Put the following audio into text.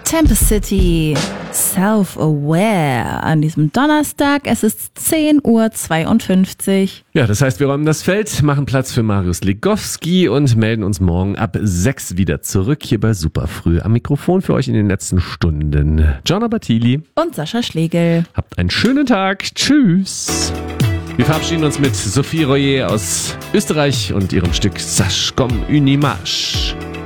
Tempest City, Self-Aware an diesem Donnerstag. Es ist 10:52 Uhr. Ja, das heißt, wir räumen das Feld, machen Platz für Marius Legowski und melden uns morgen ab 6 wieder zurück hier bei Superfrüh. Am Mikrofon für euch in den letzten Stunden Gianna Battili Und Sascha Schlegel. Habt einen schönen Tag. Tschüss. Wir verabschieden uns mit Sophie Royer aus Österreich und ihrem Stück Sache comme une image.